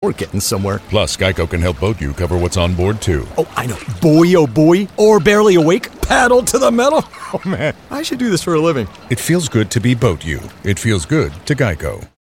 We're getting somewhere. Plus, Geico can help boat you cover what's on board, too. Oh, I know. Boy, oh boy. Or barely awake. Paddle to the metal. Oh, man. I should do this for a living. It feels good to be boat you. It feels good to Geico.